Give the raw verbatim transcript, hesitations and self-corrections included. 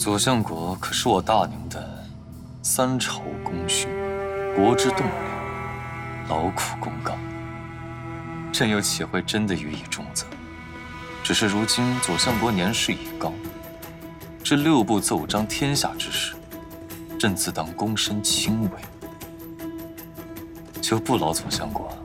左相国可是我大宁的三朝功勋，国之栋梁，劳苦功刚。朕又岂会真的予以重责？只是如今左相国年事已高，这六部奏章天下之事，朕自当躬身亲为，就不劳左相国